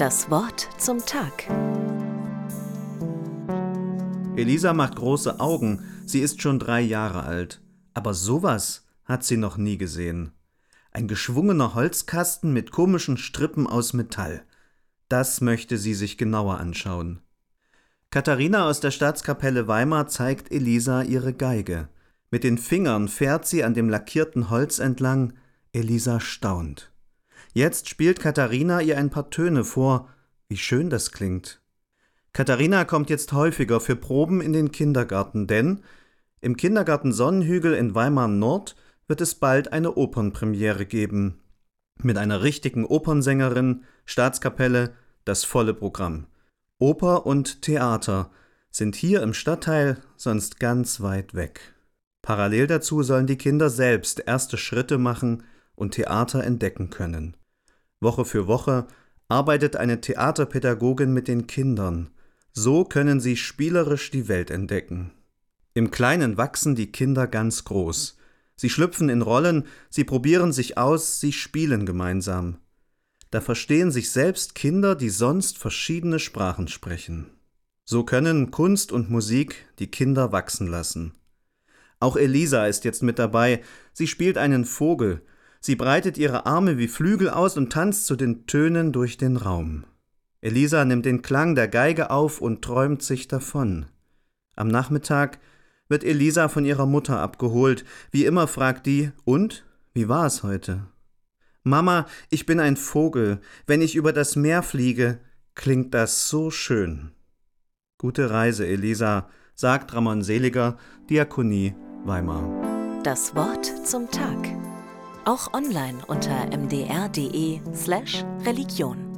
Das Wort zum Tag. Elisa macht große Augen, sie ist schon 3 Jahre alt. Aber sowas hat sie noch nie gesehen. Ein geschwungener Holzkasten mit komischen Strippen aus Metall. Das möchte sie sich genauer anschauen. Katharina aus der Staatskapelle Weimar zeigt Elisa ihre Geige. Mit den Fingern fährt sie an dem lackierten Holz entlang. Elisa staunt. Jetzt spielt Katharina ihr ein paar Töne vor. Wie schön das klingt. Katharina kommt jetzt häufiger für Proben in den Kindergarten, denn im Kindergarten Sonnenhügel in Weimar Nord wird es bald eine Opernpremiere geben. Mit einer richtigen Opernsängerin, Staatskapelle, das volle Programm. Oper und Theater sind hier im Stadtteil sonst ganz weit weg. Parallel dazu sollen die Kinder selbst erste Schritte machen und Theater entdecken können. Woche für Woche arbeitet eine Theaterpädagogin mit den Kindern. So können sie spielerisch die Welt entdecken. Im Kleinen wachsen die Kinder ganz groß. Sie schlüpfen in Rollen, sie probieren sich aus, sie spielen gemeinsam. Da verstehen sich selbst Kinder, die sonst verschiedene Sprachen sprechen. So können Kunst und Musik die Kinder wachsen lassen. Auch Elisa ist jetzt mit dabei. Sie spielt einen Vogel. Sie breitet ihre Arme wie Flügel aus und tanzt zu den Tönen durch den Raum. Elisa nimmt den Klang der Geige auf und träumt sich davon. Am Nachmittag wird Elisa von ihrer Mutter abgeholt. Wie immer fragt die: Und, wie war es heute? Mama, ich bin ein Vogel. Wenn ich über das Meer fliege, klingt das so schön. Gute Reise, Elisa, sagt Ramon Seliger, Diakonie Weimar. Das Wort zum Tag. Auch online unter mdr.de/Religion.